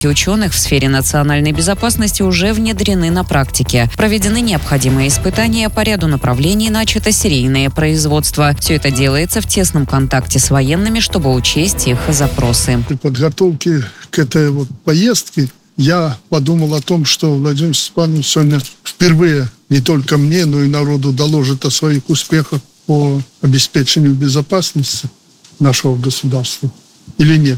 ученых в сфере национальной безопасности уже внедрены на практике. Проведены необходимые испытания по ряду направлений, начато серийное производство. Все это делается в тесном контакте с военными, чтобы учесть их запросы. При подготовке к этой поездке я подумал о том, что Владимир Степанович сегодня впервые не только мне, но и народу доложит о своих успехах по обеспечению безопасности нашего государства. Или нет?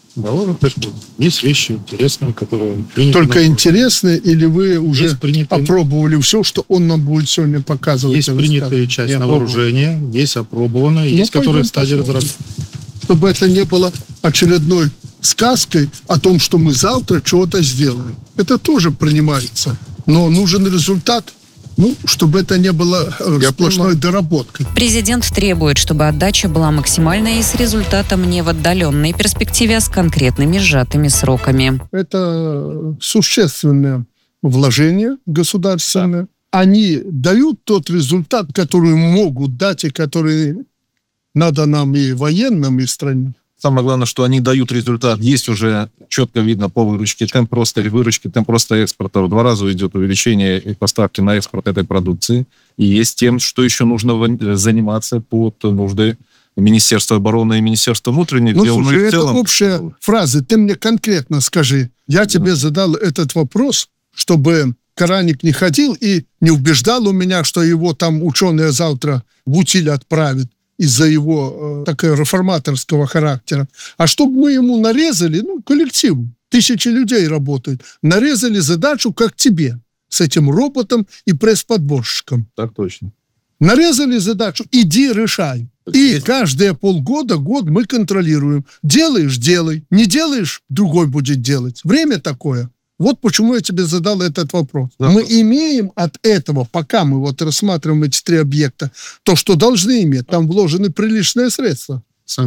Есть вещи интересные, которые... Только интересные, или вы уже опробовали все, что он нам будет сегодня показывать? Есть принятая часть на вооружение, есть опробованная, есть которые в стадии разработки. Чтобы это не было очередной сказкой о том, что мы завтра чего-то сделаем. Это тоже принимается. Но нужен результат. Чтобы это не было сплошной доработкой. Президент требует, чтобы отдача была максимальной и с результатом не в отдаленной перспективе, а с конкретными сжатыми сроками. Это существенное вложение государственное. Да. Они дают тот результат, который могут дать и который надо нам и военным, и стране. Самое главное, что они дают результат. Есть уже четко видно по выручке, темп роста и выручки, темп роста экспорта. В 2 раза идет увеличение и поставки на экспорт этой продукции. И есть тем, что еще нужно заниматься под нужды Министерства обороны и Министерства внутренних дел. Слушай, это общая фраза. Ты мне конкретно скажи. Я тебе задал этот вопрос, чтобы Караник не ходил и не убеждал у меня, что его там ученые завтра в утиль отправят из-за его такого реформаторского характера. А чтобы мы ему нарезали, коллектив, 1000 людей работают, нарезали задачу, как тебе, с этим роботом и пресс-подборщиком. Так точно. Нарезали задачу, иди решай. И каждые полгода, год мы контролируем. Делаешь – делай, не делаешь – другой будет делать. Время такое. Вот почему я тебе задал этот вопрос. Да. Мы имеем от этого, пока мы рассматриваем эти 3 объекта, то, что должны иметь. Там вложены приличные средства.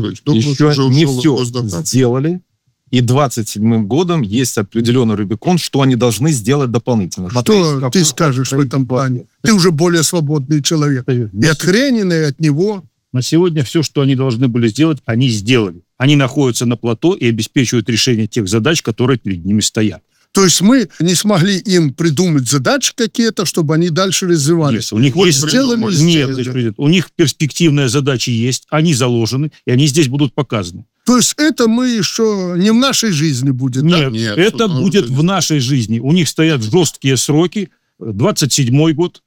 Еще не все сделали. И 27-м годом есть определенный Рубикон, что они должны сделать дополнительно. Что ты скажешь в этом плане? Ты уже более свободный человек. И от Хренина, и от него. На сегодня все, что они должны были сделать, они сделали. Они находятся на плато и обеспечивают решение тех задач, которые перед ними стоят. То есть мы не смогли им придумать задачи какие-то, чтобы они дальше развивались. Нет, у них у них перспективные задачи есть, они заложены, и они здесь будут показаны. То есть это мы еще не в нашей жизни будет, Нет, да? Нет, это будет в нашей жизни. У них стоят жесткие сроки, 27-й год,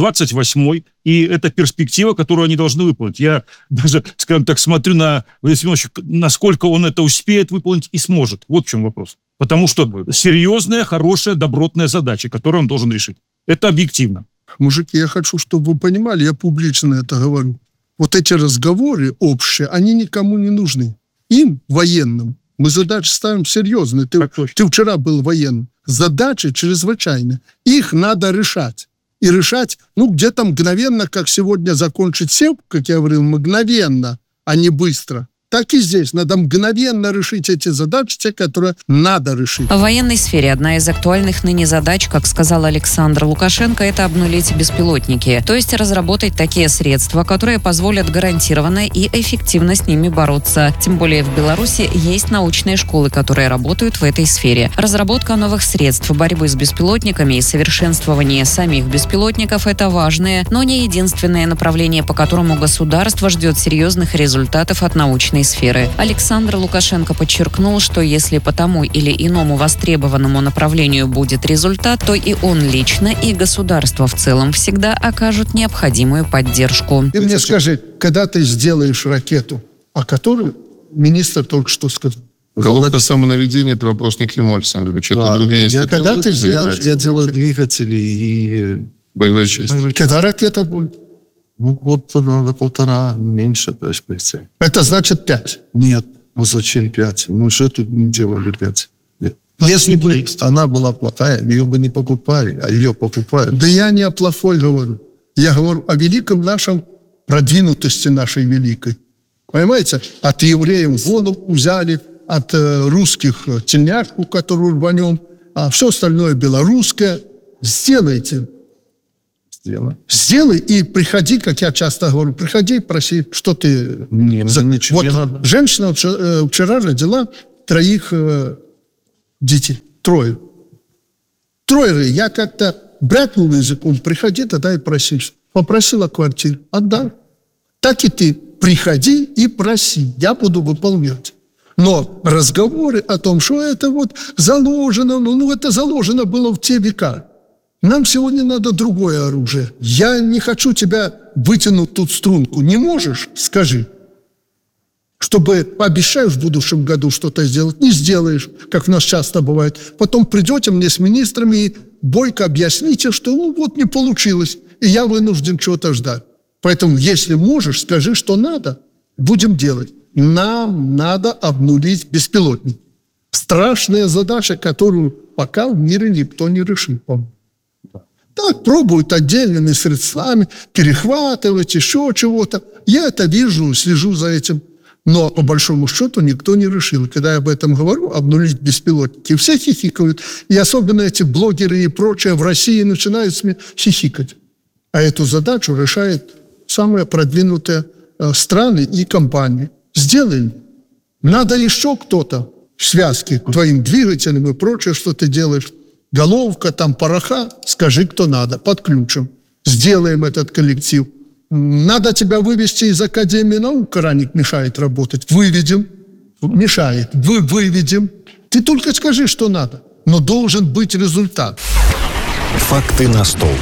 28-й, и это перспектива, которую они должны выполнить. Я даже, скажем так, смотрю на Владимира Семеновича, насколько он это успеет выполнить и сможет. Вот в чем вопрос. Потому что серьезная, хорошая, добротная задача, которую он должен решить. Это объективно. Мужики, я хочу, чтобы вы понимали, я публично это говорю. Вот эти разговоры общие, они никому не нужны. Им, военным, мы задачи ставим серьезные. Ты вчера был военным. Задачи чрезвычайные. Их надо решать. И решать, где-то мгновенно, как сегодня закончить СЕП, как я говорил, мгновенно, а не быстро. Так и здесь. Надо мгновенно решить эти задачи, те, которые надо решить. В военной сфере одна из актуальных ныне задач, как сказал Александр Лукашенко, это обнулить беспилотники. То есть разработать такие средства, которые позволят гарантированно и эффективно с ними бороться. Тем более в Беларуси есть научные школы, которые работают в этой сфере. Разработка новых средств борьбы с беспилотниками и совершенствование самих беспилотников – это важное, но не единственное направление, по которому государство ждет серьезных результатов от научной сферы. Александр Лукашенко подчеркнул, что если по тому или иному востребованному направлению будет результат, то и он лично, и государство в целом всегда окажут необходимую поддержку. Ты мне скажи, когда ты сделаешь ракету, о которой министр только что сказал? Головка самонаведения – это вопрос не к нему, Александр Ильич. Когда ты сделаешь? Я делаю двигатели и боевые части. Когда ракета будет? Год на 1,5, меньше перспективы. Это значит 5? Нет. Зачем 5? Что тут не делали 5? Если бы она была плохая, ее бы не покупали, а ее покупают. Да я не о плохой говорю. Я говорю о великом нашем продвинутости нашей великой. Понимаете? От евреев воду взяли, от русских тельняшку, которую рванем, а все остальное белорусское. Сделайте. Сделай и приходи, как я часто говорю, приходи и проси, что ты... Ничего не надо. Женщина вчера родила 3 детей. 3. 3. Я как-то брякнул языком, приходи тогда и просишь. Попросила квартиру, отдал. Так и ты приходи и проси, я буду выполнять. Но разговоры о том, что это вот заложено, это заложено было в те века. Нам сегодня надо другое оружие. Я не хочу тебя вытянуть тут струнку. Не можешь? Скажи. Чтобы пообещаешь в будущем году что-то сделать, не сделаешь, как у нас часто бывает. Потом придете мне с министрами и бойко объясните, что не получилось, и я вынужден чего-то ждать. Поэтому, если можешь, скажи, что надо, будем делать. Нам надо обнулить беспилотник. Страшная задача, которую пока в мире никто не решил, по-моему. Так, пробуют отдельными средствами перехватывать, еще чего-то. Я это вижу, слежу за этим. Но, по большому счету, никто не решил. Когда я об этом говорю, обнулить беспилотники, все хихикают. И особенно эти блогеры и прочее в России начинают хихикать. А эту задачу решают самые продвинутые страны и компании. Сделаем. Надо еще кто-то в связке к твоим двигателям и прочее, что ты делаешь. Головка, там пороха, скажи, кто надо, подключим. Сделаем этот коллектив. Надо тебя вывести из Академии наук, краник мешает работать. Выведем. Мешает. Выведем. Ты только скажи, что надо. Но должен быть результат. Факты на стол.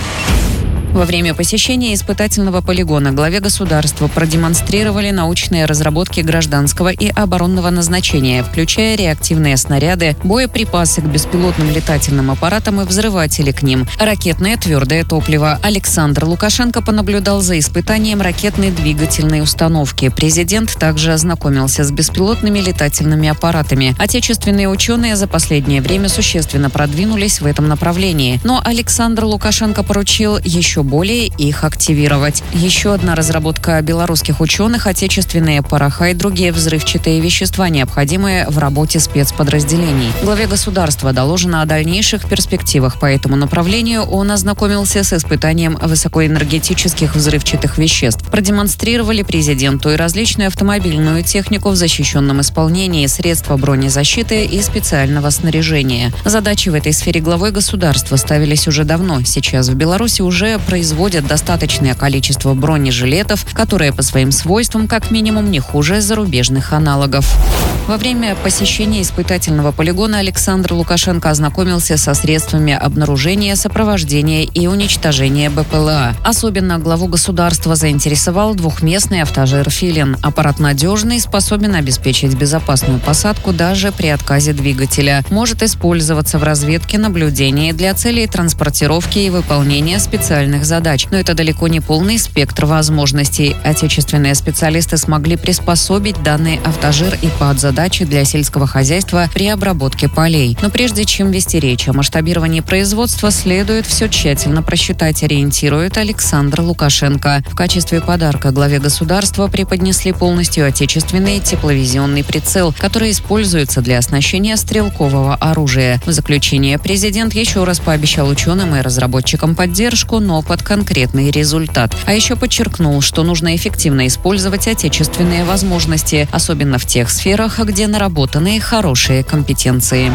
Во время посещения испытательного полигона главе государства продемонстрировали научные разработки гражданского и оборонного назначения, включая реактивные снаряды, боеприпасы к беспилотным летательным аппаратам и взрыватели к ним, ракетное твердое топливо. Александр Лукашенко понаблюдал за испытанием ракетной двигательной установки. Президент также ознакомился с беспилотными летательными аппаратами. Отечественные ученые за последнее время существенно продвинулись в этом направлении. Но Александр Лукашенко поручил еще более их активировать. Еще одна разработка белорусских ученых – отечественные пороха и другие взрывчатые вещества, необходимые в работе спецподразделений. Главе государства доложено о дальнейших перспективах по этому направлению. Он ознакомился с испытанием высокоэнергетических взрывчатых веществ. Продемонстрировали президенту и различную автомобильную технику в защищенном исполнении, средства бронезащиты и специального снаряжения. Задачи в этой сфере главой государства ставились уже давно. Сейчас в Беларуси уже производят достаточное количество бронежилетов, которые по своим свойствам как минимум не хуже зарубежных аналогов. Во время посещения испытательного полигона Александр Лукашенко ознакомился со средствами обнаружения, сопровождения и уничтожения БПЛА. Особенно главу государства заинтересовал двухместный автожир «Филин». Аппарат надежный, способен обеспечить безопасную посадку даже при отказе двигателя. Может использоваться в разведке, наблюдении для целей транспортировки и выполнения специальных задач. Но это далеко не полный спектр возможностей. Отечественные специалисты смогли приспособить данный автожир и под задачи для сельского хозяйства при обработке полей. Но прежде чем вести речь о масштабировании производства, следует все тщательно просчитать, ориентирует Александр Лукашенко. В качестве подарка главе государства преподнесли полностью отечественный тепловизионный прицел, который используется для оснащения стрелкового оружия. В заключение президент еще раз пообещал ученым и разработчикам поддержку, но под конкретный результат. А еще подчеркнул, что нужно эффективно использовать отечественные возможности, особенно в тех сферах, где наработаны хорошие компетенции.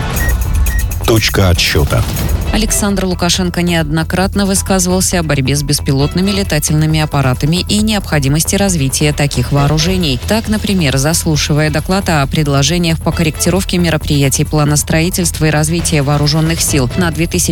Точка отсчета. Александр Лукашенко неоднократно высказывался о борьбе с беспилотными летательными аппаратами и необходимости развития таких вооружений. Так, например, заслушивая доклад о предложениях по корректировке мероприятий плана строительства и развития вооруженных сил на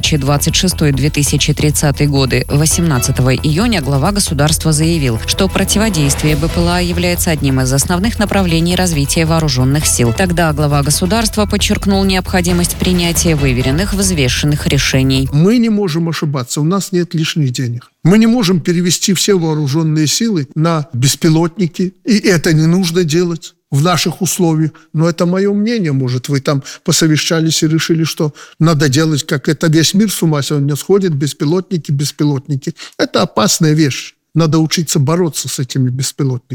2026-2030 годы 18 июня глава государства заявил, что противодействие БПЛА является одним из основных направлений развития вооруженных сил. Тогда глава государства подчеркнул необходимость принятия выверенных, взвешенных решений. Мы не можем ошибаться, у нас нет лишних денег. Мы не можем перевести все вооруженные силы на беспилотники, и это не нужно делать в наших условиях. Но это мое мнение, может, вы там посовещались и решили, что надо делать, как это весь мир с ума сегодня сходит, беспилотники. Это опасная вещь. Надо учиться бороться с этими беспилотниками.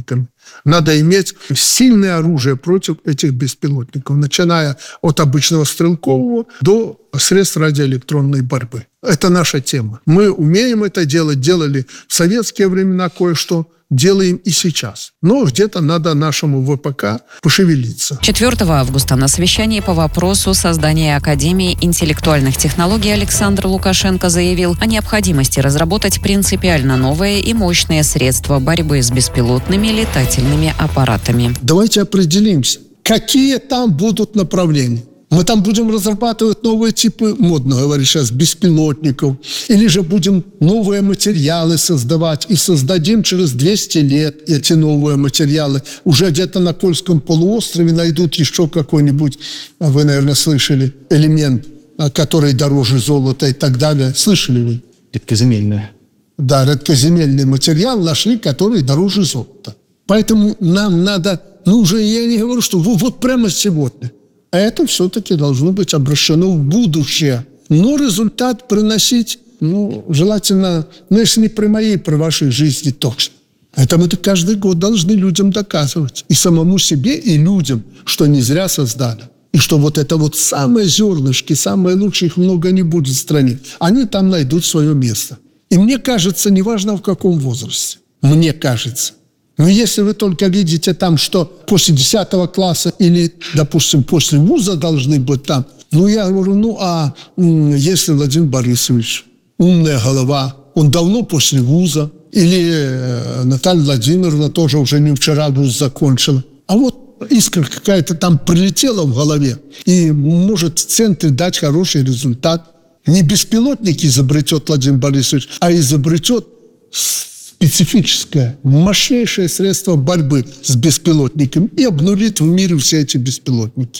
Надо иметь сильное оружие против этих беспилотников, начиная от обычного стрелкового до средств радиоэлектронной борьбы. Это наша тема. Мы умеем это делать, делали в советские времена кое-что, делаем и сейчас. Но где-то надо нашему ВПК пошевелиться. 4 августа на совещании по вопросу создания Академии интеллектуальных технологий Александр Лукашенко заявил о необходимости разработать принципиально новые и мощные средства борьбы с беспилотными летательными аппаратами. Давайте определимся, какие там будут направления. Мы там будем разрабатывать новые типы, модно говорить сейчас, беспилотников, или же будем новые материалы создавать, и создадим через 200 лет эти новые материалы. Уже где-то на Кольском полуострове найдут еще какой-нибудь, вы, наверное, слышали, элемент, который дороже золота и так далее. Слышали вы? Редкоземельное. Да, редкоземельный материал нашли, который дороже золота. Поэтому нам надо, уже я не говорю, что вот прямо сегодня. А это все-таки должно быть обращено в будущее. Но результат приносить, желательно, если не при моей, при вашей жизни точно. Это мы каждый год должны людям доказывать. И самому себе, и людям, что не зря создали. И что вот это вот самые зернышки, самые лучшие, их много не будет в стране. Они там найдут свое место. И мне кажется, неважно в каком возрасте. Мне кажется. Но если вы только видите там, что после 10 класса или, допустим, после вуза должны быть там, я говорю, если Владимир Борисович умная голова, он давно после вуза, или Наталья Владимировна тоже уже не вчера вуз закончила, а вот искра какая-то там прилетела в голове и может в центре дать хороший результат. Не беспилотник изобретет Владимир Борисович, а изобретет специфическое, мощнейшее средство борьбы с беспилотниками и обнулит в мире все эти беспилотники.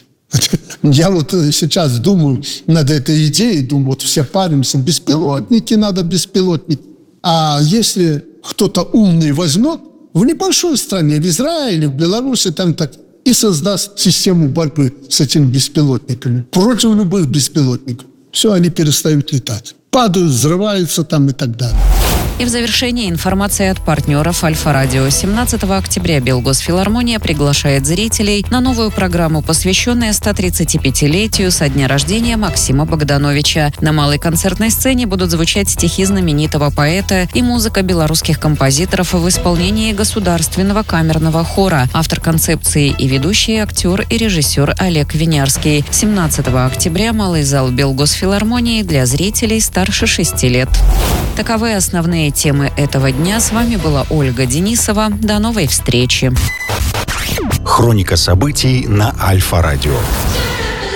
Я вот сейчас думаю над этой идеей, думаю, вот все паримся, беспилотники, надо беспилотники. А если кто-то умный возьмет в небольшой стране, в Израиле, в Беларуси, там так, и создаст систему борьбы с этими беспилотниками, против любых беспилотников, все, они перестают летать. Падают, взрываются там и так далее. И в завершение информация от партнеров Альфа-Радио. 17 октября Белгосфилармония приглашает зрителей на новую программу, посвященную 135-летию со дня рождения Максима Богдановича. На малой концертной сцене будут звучать стихи знаменитого поэта и музыка белорусских композиторов в исполнении Государственного камерного хора. Автор концепции и ведущий актер и режиссер Олег Винярский. 17 октября малый зал Белгосфилармонии для зрителей старше 6 лет. Таковы основные темы этого дня. С вами была Ольга Денисова. До новой встречи. Хроника событий на Альфа-Радио.